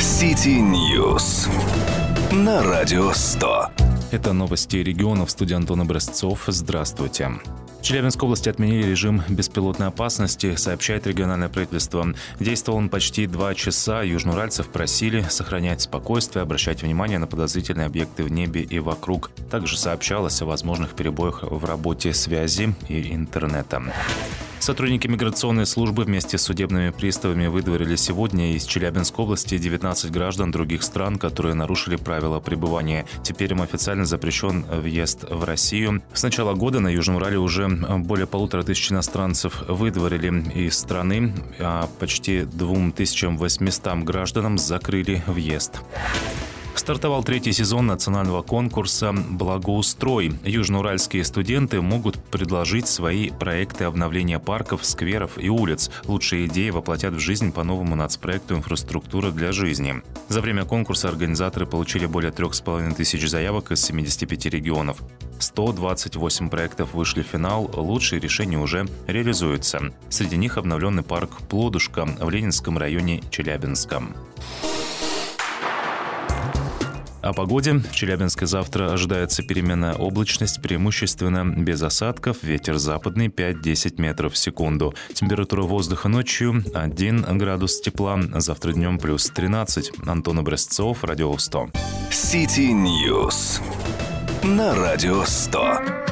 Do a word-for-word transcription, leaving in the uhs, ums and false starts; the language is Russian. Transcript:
City News на Радио сто. Это новости регионов. Студия Антон Образцов. Здравствуйте. В Челябинской области отменили режим беспилотной опасности, сообщает региональное правительство. Действовал он почти два часа. Южноуральцев просили сохранять спокойствие, обращать внимание на подозрительные объекты в небе и вокруг. Также сообщалось о возможных перебоях в работе связи и интернета. Сотрудники миграционной службы вместе с судебными приставами выдворили сегодня из Челябинской области девятнадцать граждан других стран, которые нарушили правила пребывания. Теперь им официально запрещен въезд в Россию. С начала года на Южном Урале уже более полутора тысяч иностранцев выдворили из страны, а почти двум тысячам восьмистам гражданам закрыли въезд. Стартовал третий сезон национального конкурса «Благоустрой». Южноуральские студенты могут предложить свои проекты обновления парков, скверов и улиц. Лучшие идеи воплотят в жизнь по новому нацпроекту «Инфраструктура для жизни». За время конкурса организаторы получили более трех с половиной тысяч заявок из семидесяти пяти регионов. сто двадцать восемь проектов вышли в финал, лучшие решения уже реализуются. Среди них обновленный парк «Плодушка» в Ленинском районе Челябинска. О погоде. В Челябинске завтра ожидается переменная облачность, преимущественно без осадков, ветер западный пять-десять метров в секунду. Температура воздуха ночью один градус тепла, завтра днем плюс тринадцать. Антон Образцов, Радио сто. City News на Радио сто.